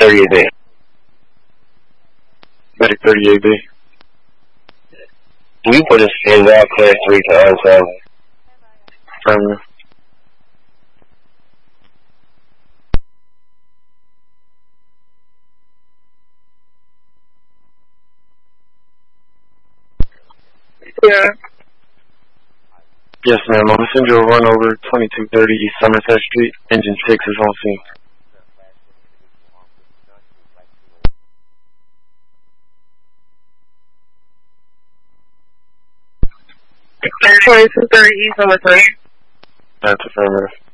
38B. Medic 38B. You put a stand out clear 3 times, so. Affirmative. Yeah. Yes, ma'am. I'm going to send you a run over 2230 East Somerset Street. Engine 6 is on scene. And 2230 East Somerset. That's affirmative.